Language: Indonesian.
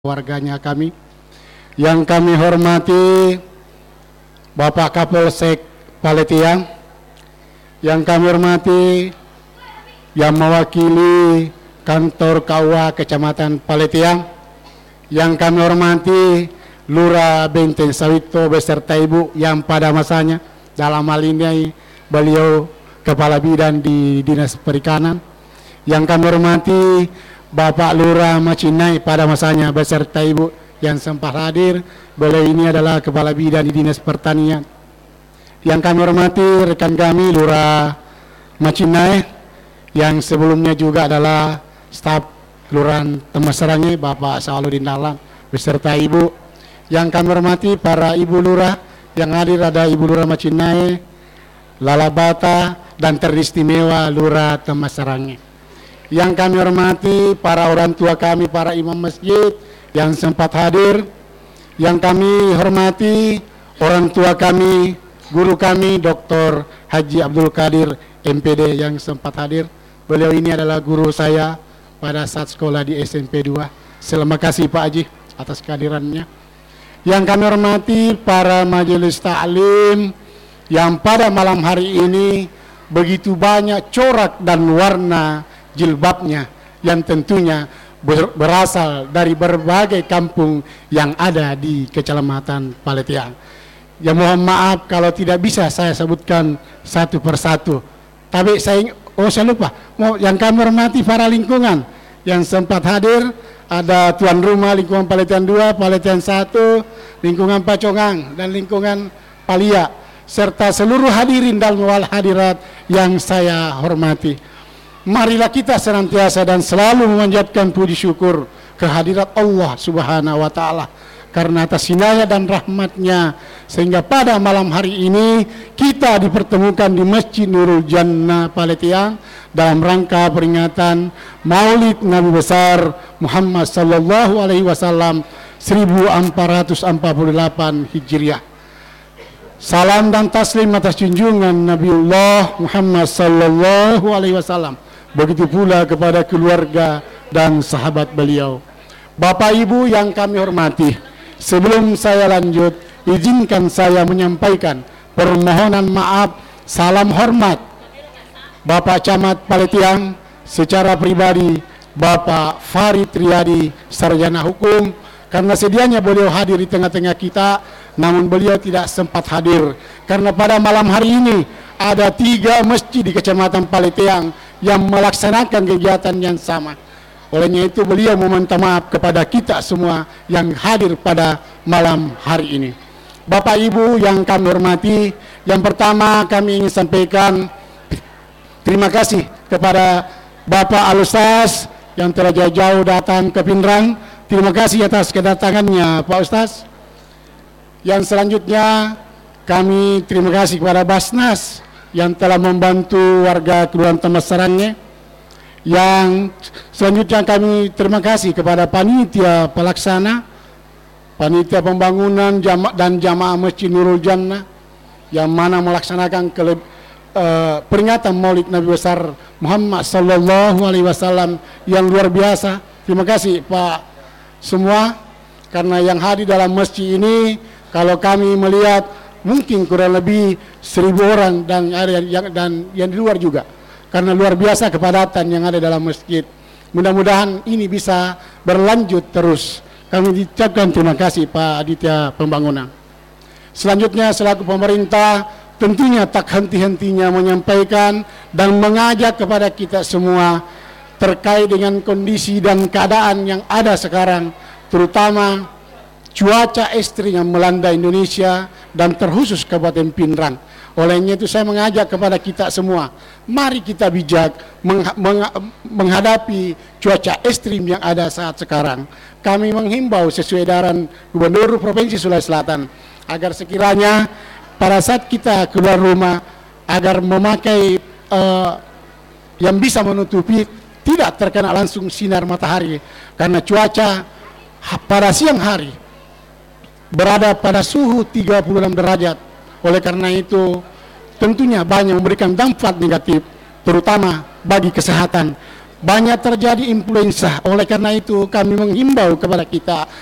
warganya kami. Yang kami hormati Bapak Kapolsek Paletiang, yang kami hormati yang mewakili kantor KUA Kecamatan Paletiang, yang kami hormati Lurah Benteng Sawito beserta Ibu yang pada masanya dalam hal ini beliau Kepala Bidan di Dinas Perikanan, yang kami hormati Bapak Lurah Macinai pada masanya beserta Ibu yang sempat hadir. Beliau ini adalah Kepala Bidan di Dinas Pertanian. Yang kami hormati rekan kami Lurah Macinai yang sebelumnya juga adalah staf Kelurahan Temasrangi Bapak Sauludin Dalam beserta Ibu. Yang kami hormati para Ibu Lurah yang hadir, ada Ibu Lurah Macinai, Lalabata, dan teristimewa Lurah Temasrangi. Yang kami hormati para orang tua kami, para imam masjid yang sempat hadir. Yang kami hormati orang tua kami, guru kami Dr. Haji Abdul Qadir MPD yang sempat hadir. Beliau ini adalah guru saya pada saat sekolah di SMP 2. Terima kasih Pak Haji atas kehadirannya. Yang kami hormati para majelis taklim yang pada malam hari ini begitu banyak corak dan warna jilbabnya yang tentunya berasal dari berbagai kampung yang ada di Kecamatan Paletiang. Ya mohon maaf kalau tidak bisa saya sebutkan satu persatu. Tapi saya lupa. Yang kami hormati para lingkungan yang sempat hadir, ada tuan rumah lingkungan Paletiang 2, Paletiang 1, lingkungan Pacongang dan lingkungan Palia, serta seluruh hadirin dan wal hadirat yang saya hormati. Marilah kita senantiasa dan selalu memanjatkan puji syukur kehadirat Allah Subhanahu wa Ta'ala, karena atas hinayah dan rahmatnya sehingga pada malam hari ini kita dipertemukan di Masjid Nurul Jannah Paletiang dalam rangka peringatan Maulid Nabi besar Muhammad sallallahu alaihi wasallam 1448 Hijriah. Salam dan taslim atas junjungan Nabiullah Muhammad sallallahu alaihi wasallam. Begitu pula kepada keluarga dan sahabat beliau. Bapak Ibu yang kami hormati, sebelum saya lanjut, izinkan saya menyampaikan permohonan maaf, salam hormat Bapak Camat Paletiang, secara pribadi Bapak Farid Riyadi, sarjana hukum, karena sedianya beliau hadir di tengah-tengah kita, namun beliau tidak sempat hadir karena pada malam hari ini ada 3 masjid di Kecamatan Paletiang yang melaksanakan kegiatan yang sama. Olehnya itu beliau meminta maaf kepada kita semua yang hadir pada malam hari ini. Bapak Ibu yang kami hormati, yang pertama kami ingin sampaikan terima kasih kepada Bapak Al-Ustaz yang telah jauh-jauh datang ke Pindrang. Terima kasih atas kedatangannya Pak Ustaz. Yang selanjutnya kami terima kasih kepada Basnas yang telah membantu warga Kelurahan Temasrangi. Yang selanjutnya kami terima kasih kepada panitia pelaksana, panitia pembangunan dan jamaah Masjid Nurul Jannah yang mana melaksanakan peringatan Maulid Nabi besar Muhammad sallallahu alaihi wasallam yang luar biasa. Terima kasih Pak semua, karena yang hadir dalam masjid ini kalau kami melihat mungkin kurang lebih 1.000 orang dan yang di luar juga, karena luar biasa kepadatan yang ada dalam masjid. Mudah-mudahan ini bisa berlanjut terus. Kami ucapkan terima kasih Pak Aditya Pembangunan. Selanjutnya selaku pemerintah tentunya tak henti-hentinya menyampaikan dan mengajak kepada kita semua terkait dengan kondisi dan keadaan yang ada sekarang, terutama cuaca ekstrim yang melanda Indonesia dan terkhusus Kabupaten Pindrang. Olehnya itu saya mengajak kepada kita semua, mari kita bijak menghadapi cuaca ekstrim yang ada saat sekarang. Kami menghimbau sesuai edaran Gubernur Provinsi Sulawesi Selatan agar sekiranya pada saat kita keluar rumah agar memakai yang bisa menutupi tidak terkena langsung sinar matahari, karena cuaca pada siang hari berada pada suhu 36 derajat. Oleh karena itu tentunya banyak memberikan dampak negatif terutama bagi kesehatan. banyak terjadi influenza. Oleh karena itu kami menghimbau kepada kita